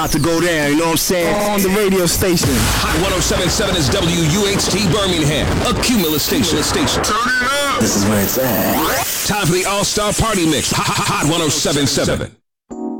To go down, you know what I'm saying? On the radio station. Hot 107.7 is WUHT Birmingham, a Cumulus station. Turn it up! This is where it's at. Time for the All-Star Party Mix. Hot 107.7.